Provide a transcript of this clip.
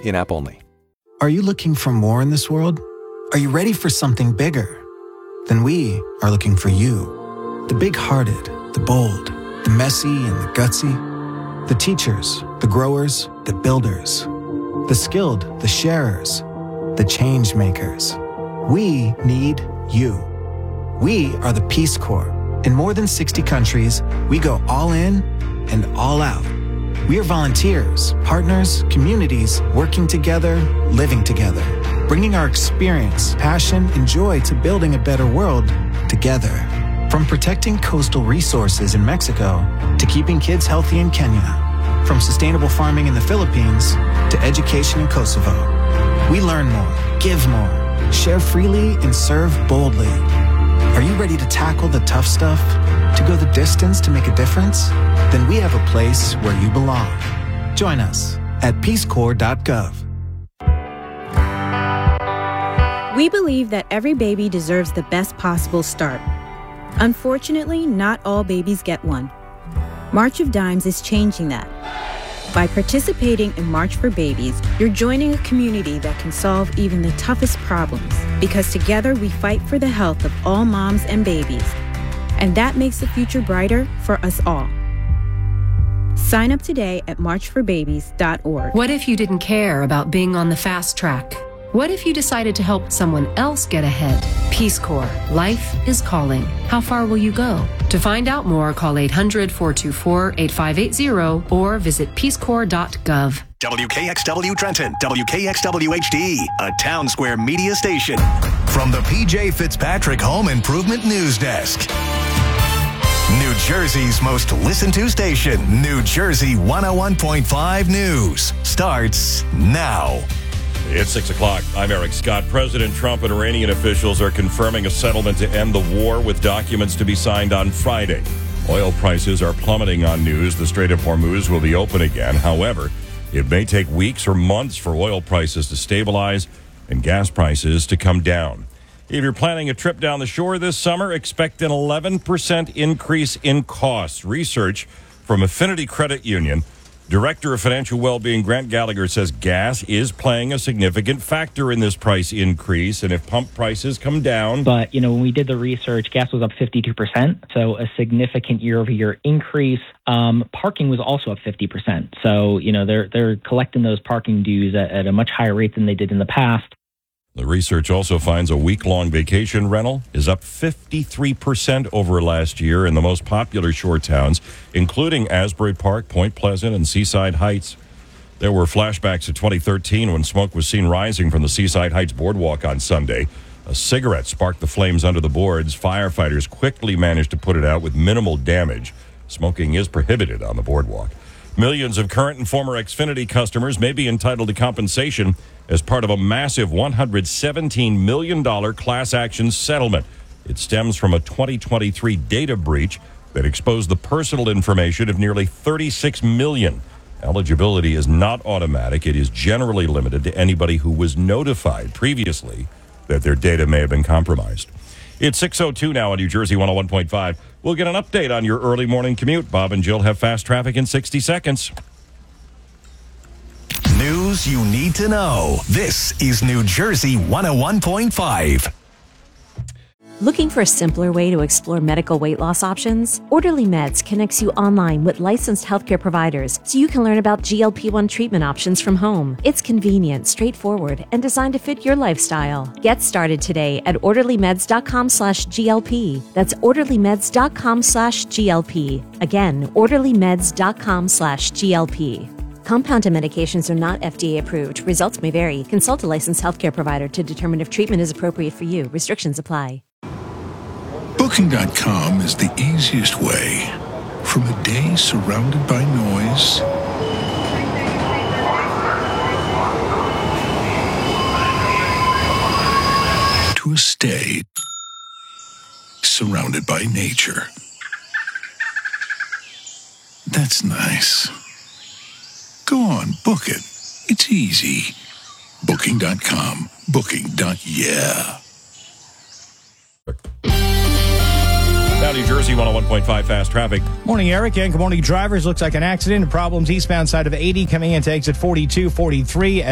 In-app only. Are you looking for more in this world? Are you ready for something bigger? Then we are looking for you. The big-hearted, the bold, the messy and the gutsy. The teachers, the growers, the builders. The skilled, the sharers, the change makers. We need you. We are the Peace Corps. In more than 60 countries, we go all in and all out. We are volunteers, partners, communities, working together, living together, bringing our experience, passion, and joy to building a better world together. From protecting coastal resources in Mexico to keeping kids healthy in Kenya, from sustainable farming in the Philippines to education in Kosovo. We learn more, give more, share freely, and serve boldly. Are you ready to tackle the tough stuff? To go the distance to make a difference? Then we have a place where you belong. Join us at peacecorps.gov. We believe that every baby deserves the best possible start. Unfortunately, not all babies get one. March of Dimes is changing that. By participating in March for Babies, you're joining a community that can solve even the toughest problems, because together we fight for the health of all moms and babies. And that makes the future brighter for us all. Sign up today at marchforbabies.org. What if you didn't care about being on the fast track? What if you decided to help someone else get ahead? Peace Corps. Life is calling. How far will you go? To find out more, call 800-424-8580 or visit peacecorps.gov. WKXW Trenton, WKXW HD, a Town Square media station. From the PJ Fitzpatrick Home Improvement News Desk. New Jersey's most listened to station, New Jersey 101.5 News, starts now. It's 6 o'clock. I'm Eric Scott. President Trump and Iranian officials are confirming a settlement to end the war with documents to be signed on Friday. Oil prices are plummeting on news the Strait of Hormuz will be open again. However, it may take weeks or months for oil prices to stabilize and gas prices to come down. If you're planning a trip down the shore this summer, expect an 11% increase in costs. Research from Affinity Credit Union Director of Financial Wellbeing Grant Gallagher says gas is playing a significant factor in this price increase, and if pump prices come down... But, when we did the research, gas was up 52%, so a significant year-over-year increase. Parking was also up 50%. So, they're collecting those parking dues at a much higher rate than they did in the past. The research also finds a week-long vacation rental is up 53% over last year in the most popular shore towns, including Asbury Park, Point Pleasant, and Seaside Heights. There were flashbacks to 2013 when smoke was seen rising from the Seaside Heights boardwalk on Sunday. A cigarette sparked the flames under the boards. Firefighters quickly managed to put it out with minimal damage. Smoking is prohibited on the boardwalk. Millions of current and former Xfinity customers may be entitled to compensation as part of a massive $117 million class action settlement. It stems from a 2023 data breach that exposed the personal information of nearly 36 million. Eligibility is not automatic. It is generally limited to anybody who was notified previously that their data may have been compromised. It's 6:02 now on New Jersey 101.5. We'll get an update on your early morning commute. Bob and Jill have fast traffic in 60 seconds. News you need to know. This is New Jersey 101.5. Looking for a simpler way to explore medical weight loss options? Orderly Meds connects you online with licensed healthcare providers so you can learn about GLP-1 treatment options from home. It's convenient, straightforward, and designed to fit your lifestyle. Get started today at orderlymeds.com/GLP. That's orderlymeds.com/GLP. Again, orderlymeds.com/GLP. Compounded medications are not FDA approved. Results may vary. Consult a licensed healthcare provider to determine if treatment is appropriate for you. Restrictions apply. Booking.com is the easiest way from a day surrounded by noise to a stay surrounded by nature. That's nice. Go on, book it. It's easy. Booking.com. Booking.yeah. Now New Jersey 101.5 fast traffic. Morning, Eric, and good morning, drivers. Looks like an accident and problems eastbound side of 80 coming into exit 4243.